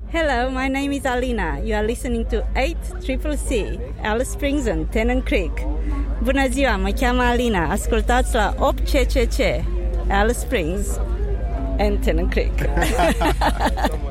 Hello, my name is Alina. You are listening to 8CCC, Alice Springs and Tennant Creek. Bună ziua, mă cheamă Alina. Ascultați la 8CCC, Alice Springs and Tennant Creek.